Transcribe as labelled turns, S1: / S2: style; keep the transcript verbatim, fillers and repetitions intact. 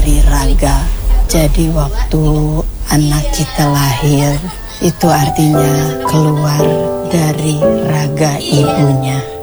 S1: dari raga. Jadi waktu anak kita lahir, itu artinya keluar dari raga ibunya.